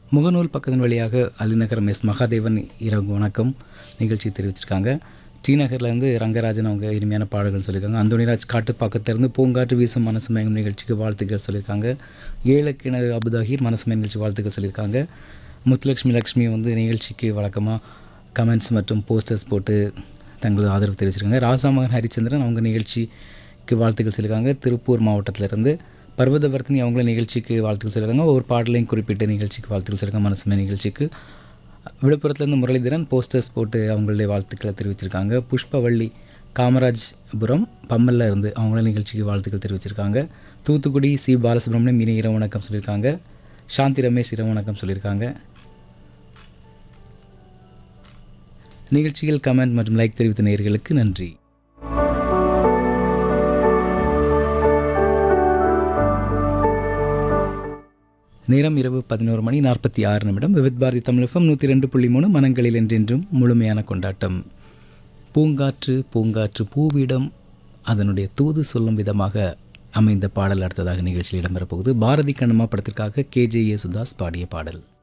முகநூல் பக்கத்தின் வழியாக அலிநகரம் எஸ் மகாதேவன் இரவு வணக்கம் நிகழ்ச்சி தெரிவிச்சிருக்காங்க. டி நகர்லேருந்து ரங்கராஜன் அவங்க இனிமையான பாடல்கள் சொல்லியிருக்காங்க. அந்தோனிராஜ் காட்டுப்பாக்கத்திலிருந்து பூங்காற்று வீசும் மனசுமயங்கும் நிகழ்ச்சிக்கு வாழ்த்துக்கள் சொல்லியிருக்காங்க. ஏலக்கிணறு அபுதாகிர் மனசுமய நிகழ்ச்சி வாழ்த்துக்கள் சொல்லியிருக்காங்க. முத்துலட்சுமி வந்து நிகழ்ச்சிக்கு வழக்கமாக கமெண்ட்ஸ் மற்றும் போஸ்டர்ஸ் போட்டு தங்களது ஆதரவு தெரிவிச்சிருக்காங்க. ராசாமகன் ஹரிச்சந்திரன் அவங்க நிகழ்ச்சிக்கு வாழ்த்துக்கள் சொல்லியிருக்காங்க. திருப்பூர் மாவட்டத்திலிருந்து பர்வதவர்த்தினி அவங்கள நிகழ்ச்சிக்கு வாழ்த்துக்கள் சொல்லியிருக்காங்க. ஒவ்வொரு பாடலையும் குறிப்பிட்ட நிகழ்ச்சிக்கு வாழ்த்துக்கள் சொல்லியிருக்காங்க. மனசுமய நிகழ்ச்சிக்கு விழுப்புரத்துலேருந்து முரளிதரன் போஸ்டர்ஸ் போட்டு அவங்களுடைய வாழ்த்துக்களை தெரிவிச்சிருக்காங்க. புஷ்பவள்ளி காமராஜ்புரம் பம்மல்ல இருந்து அவங்கள நிகழ்ச்சிக்கு வாழ்த்துக்கள் தெரிவிச்சிருக்காங்க. தூத்துக்குடி சி பாலசுப்ரமணியம் இனி இரவு வணக்கம் சொல்லியிருக்காங்க. சாந்தி ரமேஷ் இரவு வணக்கம் சொல்லியிருக்காங்க. நிகழ்ச்சியில் கமெண்ட் மற்றும் லைக் தெரிவித்த நேயர்களுக்கு நன்றி. நேரம் இரவு 11:46. விவித் பாரதி தமிழ் FM 102.3 மனங்களில் என்றென்றும் முழுமையான கொண்டாட்டம். பூங்காற்று பூங்காற்று பூவிடம் அதனுடைய தூது சொல்லும் விதமாக அமைந்த பாடல் அடுத்ததாக நிகழ்ச்சியில் இடம்பெறப்போகுது. பாரதி கண்ணம்மா படத்திற்காக KJ யேசுதாஸ் பாடிய பாடல்.